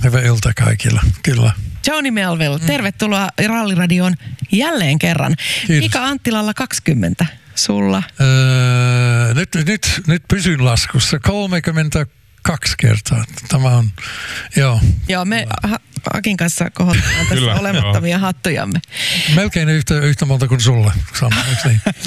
hyvä ilta kaikille, kyllä. Johnny Melville, tervetuloa Ralliradioon jälleen kerran. Kiitos. Mika Anttilalla 20, sulla? Nyt pysyn laskussa 32 kertaa. Tämä on, joo. Joo, me Akin kanssa kohotetaan tässä olemattomia hattujamme. Melkein yhtä monta kuin sulle, Sanna, eikö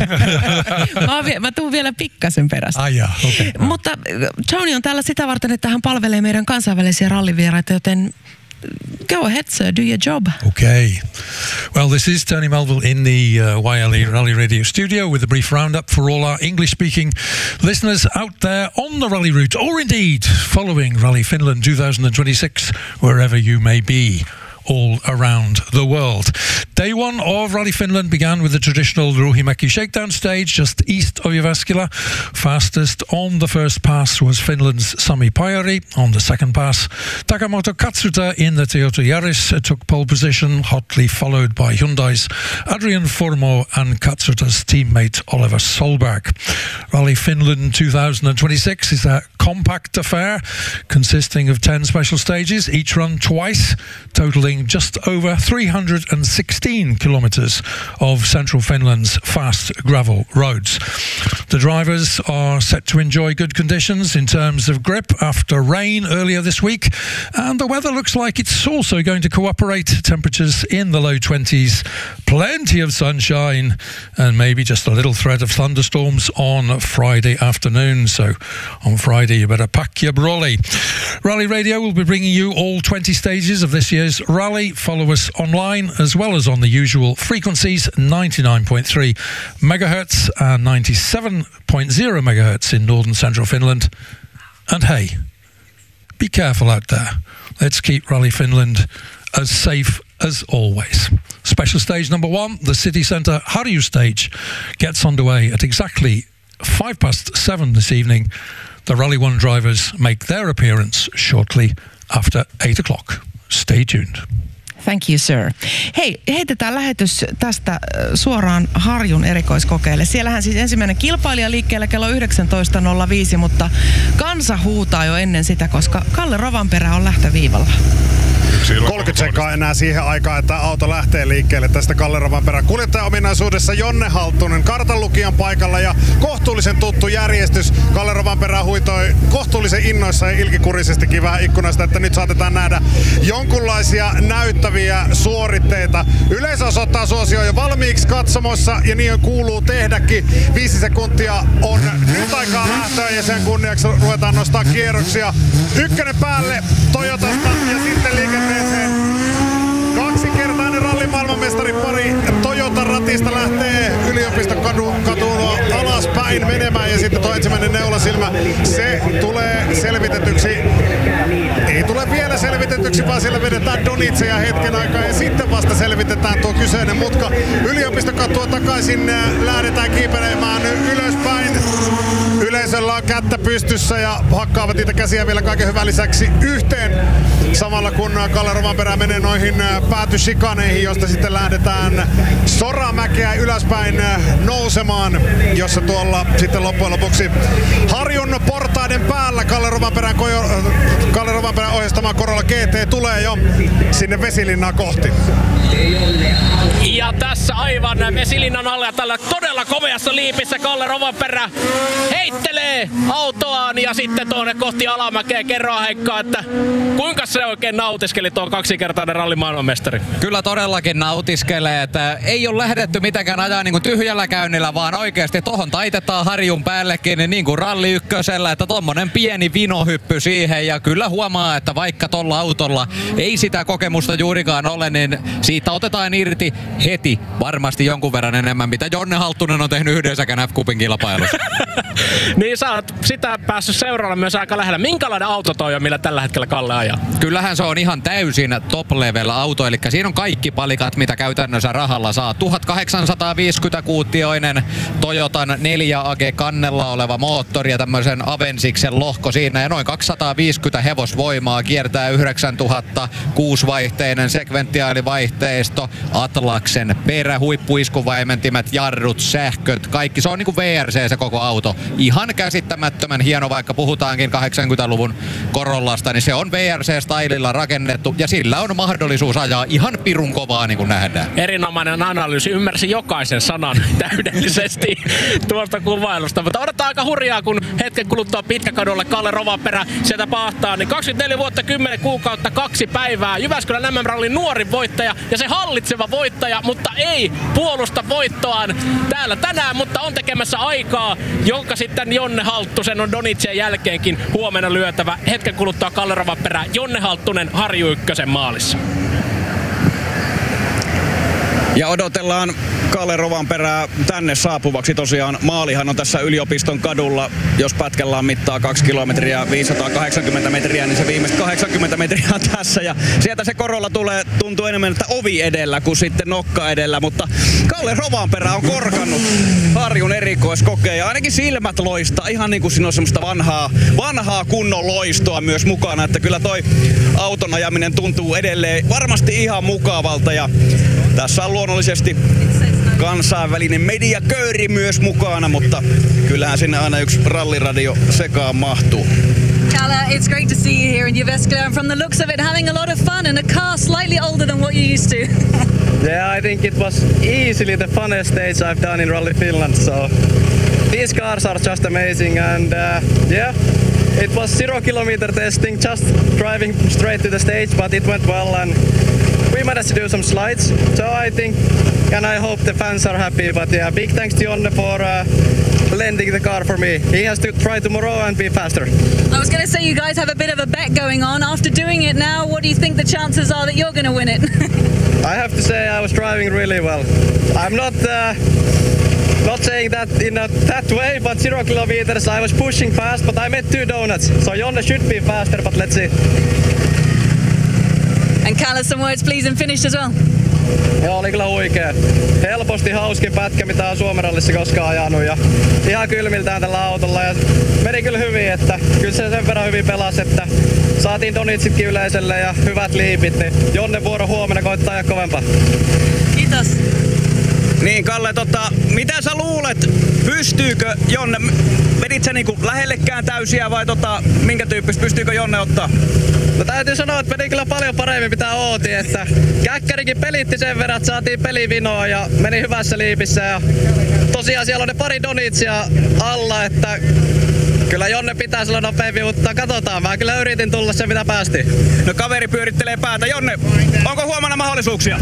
niin? Mä tuun vielä pikkasen perästä. Ai jaa, okei. Mutta Johnny on täällä sitä varten, että hän palvelee meidän kansainvälisiä rallivieraita, joten go ahead, sir. Do your job. Okay. Well, this is Tony Melville in the YLE Rally Radio studio with a brief roundup for all our English-speaking listeners out there on the rally route, or indeed following Rally Finland 2026, wherever you may be all around the world. Day one of Rally Finland began with the traditional Ruuhimäki shakedown stage just east of Jyväskylä. Fastest on the first pass was Finland's Sami Pajari. On the second pass, Takamoto Katsuta in the Toyota Yaris took pole position, hotly followed by Hyundai's Adrian Formo and Katsuta's teammate Oliver Solberg. Rally Finland 2026 is a compact affair consisting of 10 special stages, each run twice, totaling just over 316 kilometres of central Finland's fast gravel roads. The drivers are set to enjoy good conditions in terms of grip after rain earlier this week, and the weather looks like it's also going to cooperate. Temperatures in the low 20s, plenty of sunshine, and maybe just a little threat of thunderstorms on Friday afternoon. So on Friday you better pack your brolly. Rally Radio will be bringing you all 20 stages of this year's rally. Follow us online as well as on the usual frequencies, 99.3 megahertz and 97.0 megahertz in northern central Finland. And hey, be careful out there. Let's keep Rally Finland as safe as always. Special stage number 1, the city centre Harju stage, gets underway at exactly 7:05 this evening. The Rally 1 drivers make their appearance shortly after 8 o'clock. Stay tuned. Thank you, sir. Hei, heitetään lähetys tästä suoraan Harjun erikoiskokeelle. Siellähän siis ensimmäinen kilpailija liikkeellä kello 19.05, mutta kansa huutaa jo ennen sitä, koska Kalle Rovanperä on lähtöviivalla. 30 sekkaa enää siihen aikaan, että auto lähtee liikkeelle tästä Kalle Rovanperän kuljettajaominaisuudessa. Jonne Halttunen kartanlukijan paikalla ja kohtuullisen tuttu järjestys. Kalle Rovanperä huitoi kohtuullisen innoissa ja ilkikurisestikin vähän ikkunasta, että nyt saatetaan nähdä jonkunlaisia näyttäviä suoritteita. Yleisö osoittaa suosioon jo valmiiksi katsomossa ja niin kuuluu tehdäkin. 5 sekuntia on nyt aikaa lähtöä ja sen kunniaksi ruvetaan nostaa kierroksia. Ykkönen päälle Toyotasta ja sitten liikenteeseen. Kaksinkertainen rallin maailmanmestari pari Toyota ratista lähtee Yliopistokadua alaspäin menemään ja sitten tuo ensimmäinen neulasilmä, se tulee selvitetyksi. Ei tule vielä selvitetyksi, vaan siellä vedetään donitseja hetken aikaa ja sitten vasta selvitetään tuo kyseinen mutka. Yliopistokatua takaisin lähdetään kiipelemään ylöspäin. Yleisöllä on kättä pystyssä ja hakkaavat niitä käsiä vielä kaiken hyvän lisäksi yhteen. Samalla kun Kalle Rovanperä menee noihin päätyshikaneihin, josta sitten lähdetään Soramäkeä ylöspäin nousemaan, jossa tuolla sitten loppujen lopuksi Harjun portaiden päällä Kalle Rovanperän ohjastama Corolla GT tulee jo sinne Vesilinnaa kohti. Ja tässä aivan Vesilinnan alla ja tällä todella komeassa liipissä Kalle Rovanperä heittelee autoaan ja sitten tuonne kohti alamäkeä. Kerroa Heikka, että kuinka se oikein nautiskeli tuo kaksinkertainen rallimaailmanmestari? Kyllä todellakin nautiskelee, että ei ole lähdetty mitenkään ajaa niin kuin tyhjällä käynnillä, vaan oikeasti tohon taitetaan Harjun päällekin niin kuin ralli ykkösellä, että tommonen pieni vinohyppy siihen ja kyllä huomaa, että vaikka tolla autolla ei sitä kokemusta juurikaan ole, niin siitä otetaan irti heti varmasti jonkun verran enemmän, mitä Jonne Halttunen on tehnyt yhdessäkään F-Cupin kilpailussa. Niin sä oot sitä päässyt seuraalla myös aika lähellä. Minkälainen auto toi on, millä tällä hetkellä Kalle ajaa? Kyllähän se on ihan täysin top-level auto, eli siinä on kaikki palikat, mitä käytännössä rahalla saa. 1850-kuuttioinen Toyotan 4AG kannella oleva moottori ja tämmöisen Avensiksen lohko siinä ja noin 250 hevosvoimaa, kiertää 9000, 6-vaihteinen sekventiaalivaihteisto, Atlaksen perä, huippuiskuvaimentimet, jarrut, sähköt, kaikki. Se on niinku VR VRC se koko auto. Ihan käsittämättömän hieno, vaikka puhutaankin 80-luvun Corollasta, niin se on VRC-stylilla rakennettu ja sillä on mahdollisuus ajaa ihan pirun kovaa, niin kuin nähdään. Erinomainen analyysi, ymmärsin jokaisen sanan täydellisesti tuosta kuvailusta, mutta odotetaan aika hurjaa, kun hetken kuluttua Pitkäkadulle Kalle Rovanperä sieltä pahtaa, niin 24 vuotta, 10 kuukautta, 2 päivää, Jyväskylän MM-rallin nuorin voittaja ja se hallitseva voittaja, mutta ei puolusta voittoaan täällä tänään, mutta on tekemässä aikaa, jonka sitten Jonne Halttusen on Donitsien jälkeenkin huomenna lyötävä. Hetken kuluttua Kalle Rovanperä, Jonne Halttunen Harju Ykkösen maalissa. Ja odotellaan Kalle Rovanperää tänne saapuvaksi. Tosiaan maalihan on tässä Yliopiston kadulla. Jos pätkällään mittaa 2 kilometriä 580 metriä, niin se viimeiset 80 metriä on tässä. Ja sieltä se Corolla tulee, tuntuu enemmän, että ovi edellä kuin sitten nokka edellä. Mutta Kalle Rovanperä on korkannut Harjun erikoiskokeen ja ainakin silmät loistaa. Ihan niin kuin siinä on semmoista vanhaa kunnon loistoa myös mukana. Että kyllä toi auton ajaminen tuntuu edelleen varmasti ihan mukavalta. Ja tässä on luonnollisesti kansainvälinen mediaköyri myös mukana, mutta kyllähän sinne aina yksi ralliradio sekaan mahtuu. Kalle, it's great to see you here in Jyväskylä. From the looks of it, having a lot of fun in a car slightly older than what you used to. Yeah, I think it was easily the funnest stage I've done in Rally Finland. So these cars are just amazing, and yeah, it was 0 kilometer testing, just driving straight to the stage, but it went well, and we managed to do some slides. So I think, and I hope the fans are happy. But yeah, big thanks to Jonne for lending the car for me. He has to try tomorrow and be faster. I was going to say you guys have a bit of a bet going on. After doing it now, what do you think the chances are that you're going to win it? I have to say I was driving really well. I'm not saying that in that way, but 0 kilometers I was pushing fast, but I made 2 donuts. So Jonne should be faster, but let's see. And Kalle, some words please and finish as well. Joo, oli kyllä huikea. Helposti hauskin pätkä, mitä on Suomen rallissa koskaan ajanut. Ja ihan kylmiltään tällä autolla. Ja meni kyllä hyvin, että kyllä se sen verran hyvin pelasi, että saatiin donitsitkin yleisölle ja hyvät liipit. Niin Jonne vuoro huomenna koittaa ajaa kovempaa. Kiitos. Niin Kalle, mitä sä luulet, pystyykö Jonne, vedit sä niinku lähellekään täysiä vai minkä tyyppistä, pystyykö Jonne ottaa? No täytyy sanoa, että meni kyllä paljon paremmin mitä ootin, että Käkkärikin pelitti sen verran, että saatiin pelivinoa ja meni hyvässä liipissä ja tosiaan siellä on ne pari donitsia alla, että kyllä Jonne pitää olla nopeampi, mutta katsotaan, mä kyllä yritin tulla sen mitä päästiin. No kaveri pyörittelee päätä. Jonne, onko huomenna mahdollisuuksia?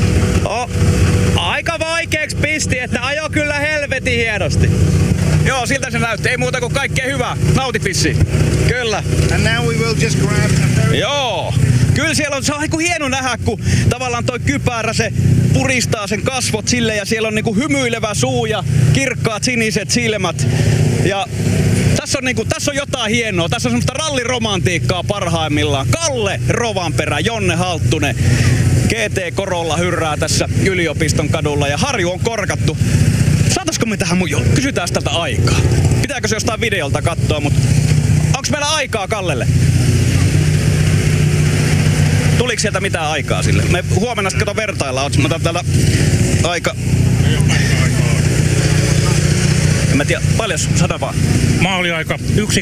Aika vaikeaksi pisti, että ajo kyllä helvetin hienosti. Joo, siltä se näytti. Ei muuta kuin kaikkea hyvää. Nautit vissiin. Kyllä. And now we will just grab Joo. Kyllä siellä on, se on hieno nähdä, kun tavallaan toi kypärä, se puristaa sen kasvot sille ja siellä on niinku hymyilevä suu ja kirkkaat siniset silmät. Ja tässä on jotain hienoa. Tässä on semmoista ralliromantiikkaa parhaimmillaan. Kalle Rovanperä, Jonne Halttunen. GT Corolla hyrrää tässä Yliopiston kadulla ja Harju on korkattu. Saataisiko me tähän kysytään tältä aikaa? Pitääkö se jostain videolta katsoa, mutta onks meillä aikaa Kallelle? Tuliko sieltä mitään aikaa sille? Me huomenna sitten vertaillaan. Mä otan täältä aika. En mä tiedä, paljon 100 vaan. Maaliaika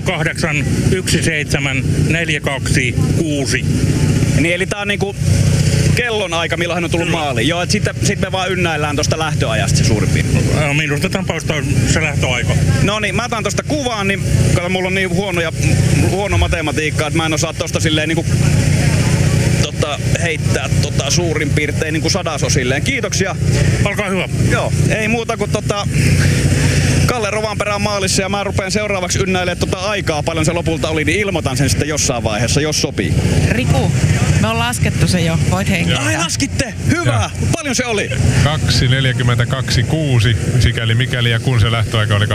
1.8.17.42.6. Niin eli tää on niinku kellon aika, milloin hän on tullut maaliin. Joo, et sitten me vaan ynnäillään tosta lähtöajasta se suurin piirtein. Minusta tämän paustaa se lähtöaika. No niin, mä otan tosta kuvaan, niin kato, mulla on niin huono matematiikka, että mä en osaa tosta silleen niinku heittää suurin piirtein niinku sadasosilleen. Kiitoksia. Olkaa hyvä. Joo, ei muuta kuin Kalle Rovanperä maalissa ja mä rupean seuraavaksi ynnäilemään aikaa, paljon se lopulta oli, niin ilmoitan sen sitten jossain vaiheessa, jos sopii. Riku, me on laskettu se jo, voit hengittää. Ai laskitte, hyvä, ja. Paljon se oli? 2.42.6, sikäli mikäli ja kun se lähtöaika oli 18.15,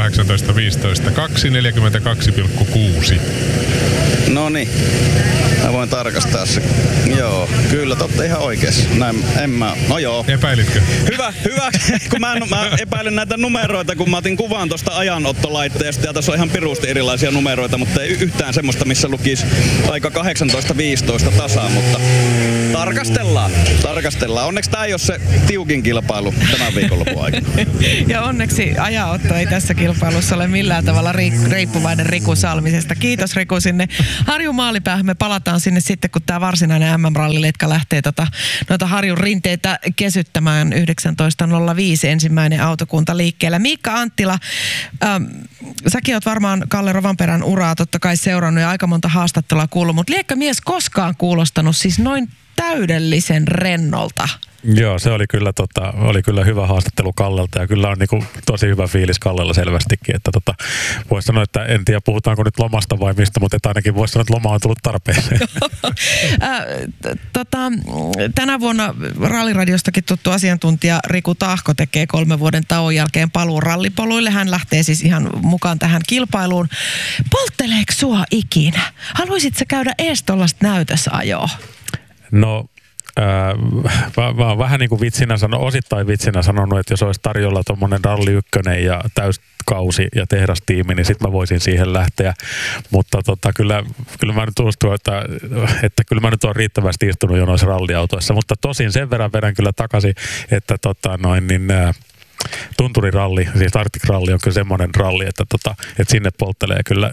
2.42.6. Noniin, mä voin tarkastaa se. Joo, kyllä totta ihan oikeassa. Näin, no joo. Epäilitkö? Hyvä, kun mä epäilen näitä numeroita, kun mä otin kuvan tosta ajanottolaitteesta ja tässä on ihan pirusti erilaisia numeroita, mutta ei yhtään semmoista, missä lukisi aika 18.15 tasaa, mutta mutta tarkastellaan. Onneksi tämä ei ole se tiukin kilpailu tämän viikonlopun aikana. Ja onneksi ajanotto ei tässä kilpailussa ole millään tavalla riippuvainen Riku Salmisesta. Kiitos Riku sinne Harjun maalipäähän. Me palataan sinne sitten, kun tämä varsinainen MM-ralliletka lähtee noita Harjun rinteitä kesyttämään 19.05 ensimmäinen autokunta liikkeellä. Miikka Anttila, säkin oot varmaan Kalle Rovanperän uraa totta kai seurannut ja aika monta haastattelua kuullut, mutta liekö mies koskaan kuulostanut siis noin täydellisen rennolta? Joo, se oli kyllä hyvä haastattelu Kallelta ja kyllä on niinku tosi hyvä fiilis Kallella selvästikin, että voisi sanoa, että en tiedä puhutaanko nyt lomasta vai mistä, mutta ainakin voisi sanoa, että loma on tullut tarpeeseen. Tänä vuonna Ralliradiostakin tuttu asiantuntija Riku Tahko tekee 3 vuoden tauon jälkeen paluun rallipoluille. Hän lähtee siis ihan mukaan tähän kilpailuun. Poltteleeko sua ikinä? Haluaisit sä käydä ees tollaista näytösajoa? No, mä oon vähän niin kuin osittain vitsinä sanonut, että jos olisi tarjolla tuommoinen Ralli 1 ja täyskausi ja tehdastiimi, niin sitten mä voisin siihen lähteä. Mutta kyllä mä nyt uskon, että kyllä mä nyt oon riittävästi istunut jo noissa ralliautoissa. Mutta tosin sen verran vedän kyllä takaisin, että tunturiralli, siis Arctic Ralli on kyllä semmoinen ralli, että sinne polttelee kyllä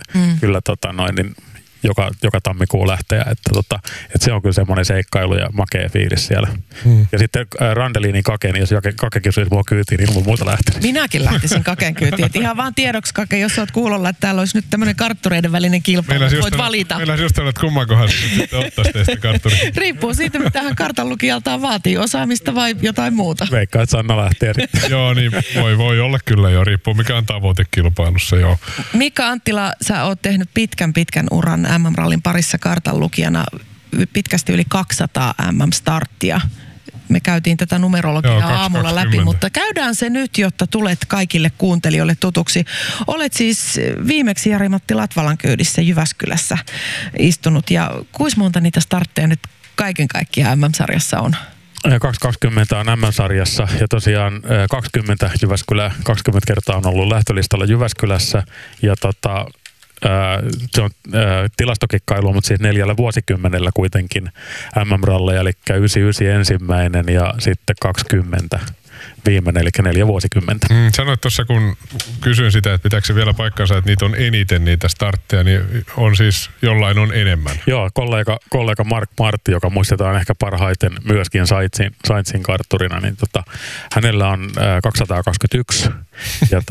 joka tammikuu lähteä, että se on kyllä semmoinen seikkailu ja makea fiilis siellä. Ja sitten Randelinin Kake, niin jos Kake kysyisi mua kyytiin, niin ilman muuta lähtisin. Minäkin lähtisin Kaken kyytiin. Et ihan vaan tiedoksi Kake, jos olet kuulolla, että täällä olisi nyt tämmöinen karttureiden välinen kilpailu, voit valita. Meillä olisi just että kummankohan sitten ottaisi teistä kartturi. Riippuu siitä, mitä hän kartanlukijaltaan vaatii, osaamista vai jotain muuta. Veikkaa, että Sanna lähtee. Joo, niin voi olla kyllä jo. Riippuu mikä on tavoite kilpailussa, joo. Miikka Anttila, sä oot tehnyt pitkän uran MM-rallin parissa kartanlukijana, pitkästi yli 200 MM-starttia. Me käytiin tätä numerologiaa aamulla läpi, mutta käydään se nyt, jotta tulet kaikille kuuntelijoille tutuksi. Olet siis viimeksi Jari-Matti Latvalan kyydissä Jyväskylässä istunut, ja kuinka monta niitä startteja nyt kaiken kaikkiaan MM-sarjassa on? 220 on MM-sarjassa ja tosiaan 20 kertaa on ollut lähtölistalla Jyväskylässä ja se on tilastokikkailu, mutta siis 4 vuosikymmenellä kuitenkin MM-ralleja, eli 99 ensimmäinen ja sitten 20 viimeinen, eli 4 vuosikymmentä. Sanoit tuossa, kun kysyin sitä, että pitääkö se vielä paikkansa, että niitä on eniten niitä startteja, niin on siis jollain on enemmän. Joo, kollega Mark Martti, joka muistetaan ehkä parhaiten myöskin Sainzin kartturina, niin hänellä on 221 ja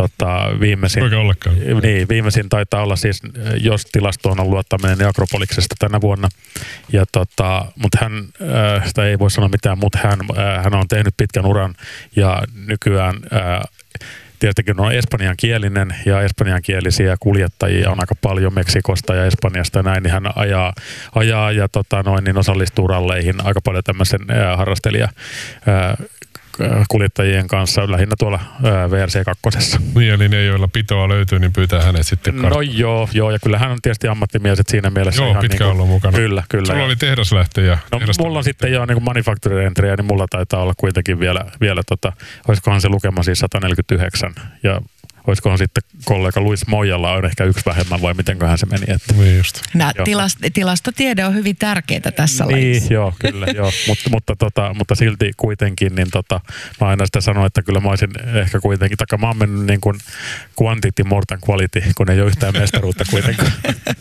viimeisin taitaa olla siis, jos tilastoon on luottaminen, niin Akropoliksesta tänä vuonna. Ja mutta hän, sitä ei voi sanoa mitään, mutta hän on tehnyt pitkän uran ja nykyään tietenkin on espanjankielinen ja espanjankielisiä kuljettajia on aika paljon Meksikosta ja Espanjasta ja näin, niin hän ajaa ja niin osallistuu ralleihin aika paljon tämmöisen harrastelija kuljettajien kanssa, lähinnä tuolla VRC2. Niin, eli ne, joilla pitoa löytyy, niin pyytää hänet sitten karttuun. No joo, ja kyllä hän on tietysti ammattimies, että siinä mielessä joo, ihan pitkä ollut mukana. Kyllä. Sulla oli tehdaslähtö. Mulla on sitten jo niin manufacturer entryä, niin mulla taitaa olla kuitenkin vielä olisikohan se lukema siis 149, ja olisikohan sitten kollega Luis Moijalla on ehkä 1 vähemmän vai mitenköhän se meni. Että. Niin just. Tilastotiede on hyvin tärkeää tässä niin, lajissa. Joo, kyllä, joo. mutta silti kuitenkin, niin mä aina sitä sanon, että kyllä mä olisin ehkä kuitenkin, mä oon mennyt niin kuin quantity more than quality, kun ei ole yhtään mestaruutta kuitenkaan.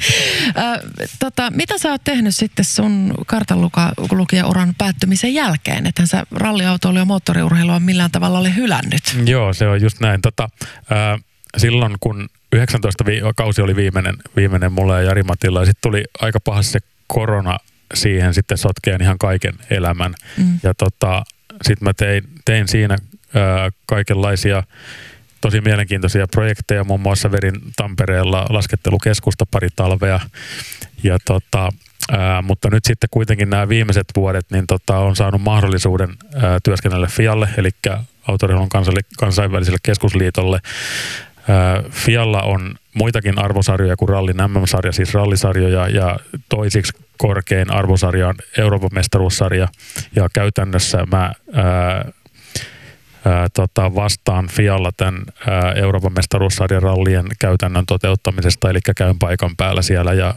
Mitä sä oot tehnyt sitten sun kartanlukijauran päättymisen jälkeen? Ethän sä ralliautoilu ja moottoriurheilua millään tavalla ole hylännyt. Joo, se on just näin. Silloin kun 19 kausi oli viimeinen mulle ja Jari-Matilla, ja sitten tuli aika pahasti se korona siihen sitten sotkeen ihan kaiken elämän. Ja sitten mä tein siinä kaikenlaisia tosi mielenkiintoisia projekteja, muun muassa verin Tampereella laskettelukeskusta pari talvea. Ja mutta nyt sitten kuitenkin nämä viimeiset vuodet niin on saanut mahdollisuuden työskennellä FIAlle, eli Autoreilun kansainväliselle keskusliitolle. FIAlla on muitakin arvosarjoja kuin rallin MM-sarja, siis rallisarjoja, ja toisiksi korkein arvosarja on Euroopan mestaruussarja, ja käytännössä mä vastaan FIAlla tämän Euroopan mestaruussarjan rallien käytännön toteuttamisesta, eli käyn paikan päällä siellä ja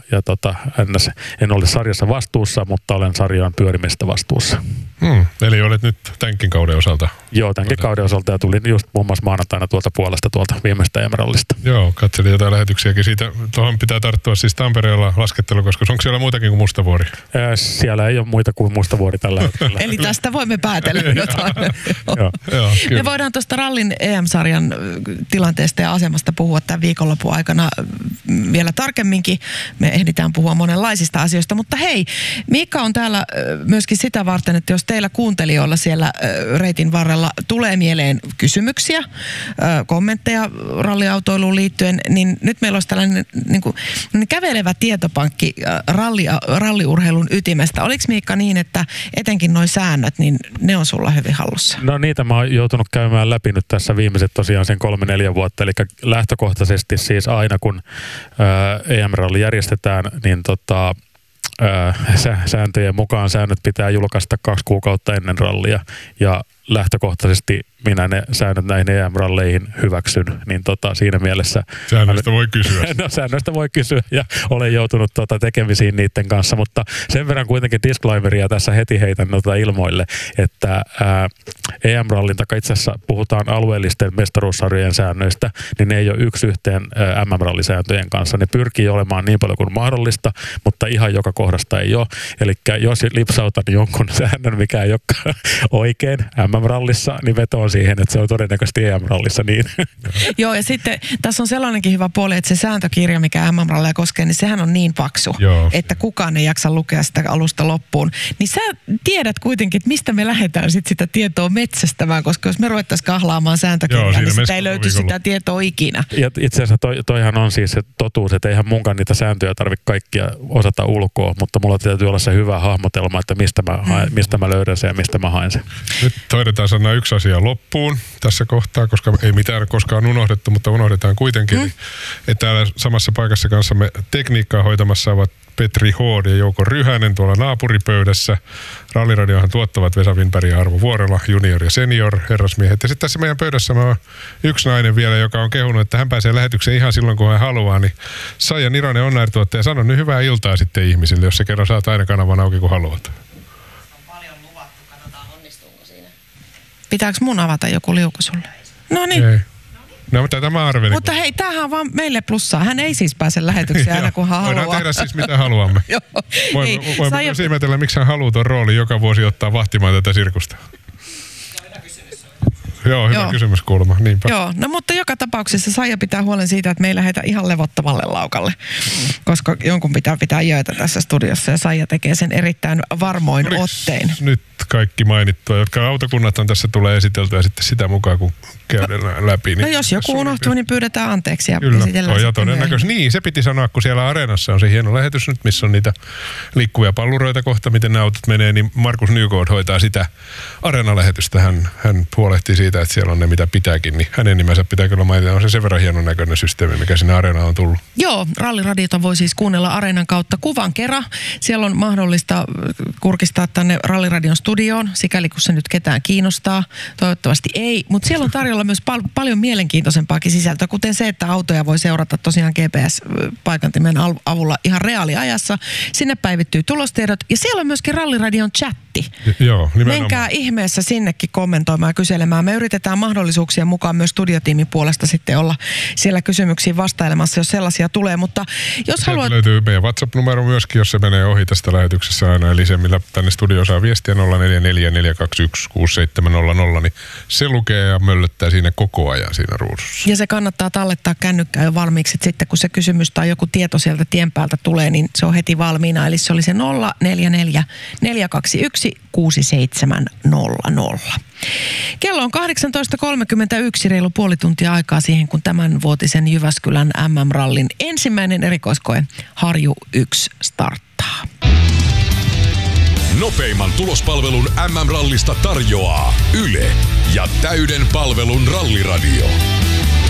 en ole sarjassa vastuussa, mutta olen sarjan pyörimistä vastuussa. Eli olet nyt tämänkin kauden osalta? Joo, tämänkin kauden osalta ja tulin just muun muassa maanantaina tuolta Puolasta tuolta viimeistä EM-rallista. Joo, katselin jotain lähetyksiäkin siitä. Tuohon pitää tarttua siis Tampereella laskettelu, koska onko siellä muitakin kuin Mustavuori? Siellä ei ole muita kuin Mustavuori tällä hetkellä. Eli tästä voimme päätellä jotain. Joo, me voidaan tuosta rallin EM-sarjan tilanteesta ja asemasta puhua tämän viikonlopun aikana vielä tarkemminkin. Me ehditään puhua monenlaisista asioista, mutta hei, Miikka on täällä myöskin sitä varten, että jos teillä kuuntelijoilla siellä reitin varrella tulee mieleen kysymyksiä, kommentteja ralliautoiluun liittyen, niin nyt meillä olisi tällainen niin kuin kävelevä tietopankki ralliurheilun ytimestä. Oliko Miikka niin, että etenkin nuo säännöt, niin ne on sulla hyvin hallussa? No niitä mä oon joutunut käymään läpi nyt tässä viimeiset tosiaan sen 3-4 vuotta, eli lähtökohtaisesti siis aina kun EM-ralli järjestetään, niin sääntöjen mukaan säännöt pitää julkaista 2 kuukautta ennen rallia ja lähtökohtaisesti minä ne säännöt näihin EM-ralleihin hyväksyn, niin siinä mielessä... Säännöistä voi kysyä. No säännöistä voi kysyä ja olen joutunut tekemisiin niiden kanssa, mutta sen verran kuitenkin disclaimeria tässä heti heitän ilmoille, että EM-rallin takaa itse asiassa puhutaan alueellisten mestaruussarjojen säännöistä, niin ne ei ole yksi yhteen MM-rallisääntöjen kanssa. Ne pyrkii olemaan niin paljon kuin mahdollista, mutta ihan joka kohdasta ei ole. Eli jos lipsautan jonkun säännön, mikä ei olekaan oikein MM-rallissa, niin vetoon siihen, että se on todennäköisesti EM-rallissa niin. Joo, ja sitten tässä on sellainenkin hyvä puoli, että se sääntökirja, mikä MM-rallia koskee, niin sehän on niin paksu, että kukaan ei jaksa lukea sitä alusta loppuun. Niin sä tiedät kuitenkin, että mistä me lähdetään sit sitä tietoa metsästämään, koska jos me ruvettaisiin kahlaamaan sääntökirjaa, niin sitä ei löyty sitä tietoa ikinä. Ja itse asiassa toihan on siis se totuus, että eihän munkaan niitä sääntöjä tarvitse kaikkia osata ulkoa, mutta mulla täytyy olla se hyvä hahmotelma, että mistä mä löydän sen ja mistä mä haen sen. Nyt toidetaan sanoa yksi asia loppuun tässä kohtaa, koska ei mitään koskaan unohdettu, mutta unohdetaan kuitenkin. Että täällä samassa paikassa kanssamme tekniikkaa hoitamassa ovat Petri Hood ja Jouko Ryhänen tuolla naapuripöydässä. Ralliradiohan tuottavat Vesa Winberg ja Arvo Vuorela, junior ja senior herrasmiehet. Ja sitten tässä meidän pöydässä on yksi nainen vielä, joka on kehunut, että hän pääsee lähetykseen ihan silloin, kun hän haluaa. Niin Saija Nironen on-air-tuottaja, sano nyt hyvää iltaa sitten ihmisille, jos se kerran saat aina kanavan auki, kun haluat. Pitääkö mun avata joku liuku sulle? No niin. Ei. No, mutta tämä arvelin. Mutta hei, tämähän on vaan meille plussaa. Hän ei siis pääse lähetykseen aina, kun hän haluaa. Voidaan tehdä siis mitä haluamme. Voimme myös ihmetellä, miksi hän haluaa tuon roolin joka vuosi ottaa vahtimaan tätä sirkusta. Joo, hyvä kysymyskulma. Niinpä. Joo, no mutta joka tapauksessa Saija pitää huolen siitä, että me ei lähetä ihan levottomalle laukalle, koska jonkun pitää jöitä tässä studiossa ja Saija tekee sen erittäin varmoin ottein. Nyt kaikki mainittua, jotka autokunnat tässä tulee esiteltyä sitten sitä mukaan, kun käydään läpi. Niin no jos joku unohtuu, niin pyydetään anteeksi ja esitellään ja todennäköisesti. Niin, se piti sanoa, kun siellä areenassa on se hieno lähetys nyt, missä on niitä liikkuvia palluroita kohta, miten ne autot menee, niin Markus Nygård hoitaa sitä areenalähetystä. Hän huolehtii siitä, että siellä on ne mitä pitääkin, niin hänen nimensä pitää kyllä mainita. On se sen verran hienon näköinen systeemi, mikä sinne areenaan on tullut. Joo, ralliradiota voi siis kuunnella areenan kautta kuvan kerran. Siellä on mahdollista kurkistaa tänne Ralliradion studioon, sikäli kun se nyt ketään kiinnostaa. Toivottavasti ei, mutta siellä on tarjolla myös paljon mielenkiintoisempaakin sisältöä, kuten se, että autoja voi seurata tosiaan GPS-paikantimen avulla ihan reaaliajassa. Sinne päivittyy tulostiedot ja siellä on myöskin Ralliradion chatti. Joo, nimenomaan. Menkää ihmeessä sinnekin kommentoimaan ja kyselemään. Me yritetään mahdollisuuksien mukaan myös studiotiimin puolesta sitten olla siellä kysymyksiin vastailemassa, jos sellaisia tulee, mutta jos haluat... löytyy meidän WhatsApp-numero myöskin, jos se menee ohi tästä lähetyksessä aina, eli se, millä tänne studioon saa viestiä 0444216700, niin se lukee ja möllöttää siinä koko ajan siinä ruudussa. Ja se kannattaa tallettaa kännykkään jo valmiiksi, että sitten kun se kysymys tai joku tieto sieltä tien päältä tulee, niin se on heti valmiina, eli se oli se 0444216700. Kello on 18.31, reilu puoli tuntia aikaa siihen, kun tämänvuotisen Jyväskylän MM-rallin ensimmäinen erikoiskoe Harju 1 starttaa. Nopeimman tulospalvelun MM-rallista tarjoaa Yle ja täyden palvelun Ralliradio.